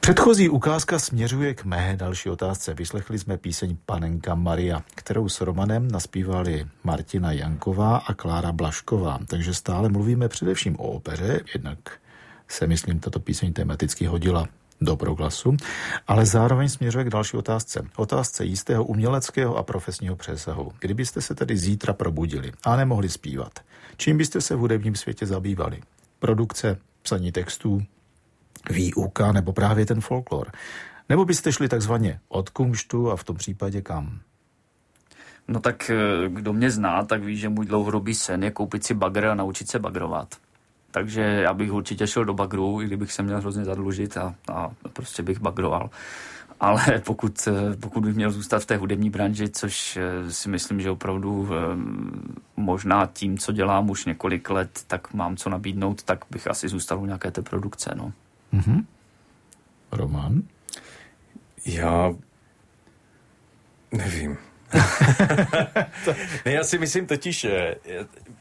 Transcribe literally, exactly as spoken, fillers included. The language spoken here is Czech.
Předchozí ukázka směřuje k mé další otázce. Vyslechli jsme píseň Panenka Maria, kterou s Romanem naspívali Martina Janková a Klára Blažková. Takže stále mluvíme především o opeře, jednak se, myslím, tato píseň tematicky hodila do proglasu, ale zároveň směřuje k další otázce. Otázce jistého uměleckého a profesního přesahu. Kdybyste se tedy zítra probudili a nemohli zpívat, čím byste se v hudebním světě zabývali? Produkce, psaní textů, výuka nebo právě ten folklor? Nebo byste šli takzvaně od kumštu a v tom případě kam? No tak kdo mě zná, tak ví, že můj dlouhodobý sen je koupit si bagr a naučit se bagrovat. Takže já bych určitě šel do bagru, i kdybych se měl hrozně zadlužit a, a prostě bych bagroval. Ale pokud, pokud bych měl zůstat v té hudební branži, což si myslím, že opravdu možná tím, co dělám už několik let, tak mám co nabídnout, tak bych asi zůstal u nějaké té produkce, no. Mm-hmm. Roman? Já nevím. Ne, já si myslím totiž,